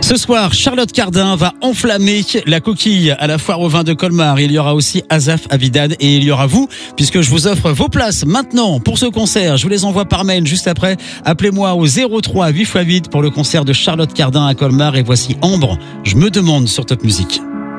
Ce soir, Charlotte Cardin va enflammer la coquille à la foire au vin de Colmar. Il y aura aussi Asaf Avidan et il y aura vous, puisque je vous offre vos places maintenant pour ce concert. Je vous les envoie par mail juste après. Appelez-moi au 03 8x8 pour le concert de Charlotte Cardin à Colmar. Et voici Ambre, je me demande sur Top Music.